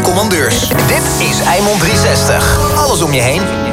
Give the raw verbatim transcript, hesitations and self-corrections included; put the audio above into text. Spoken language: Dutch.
commandeurs. Dit is Eimond driehonderdzestig. Alles om je heen.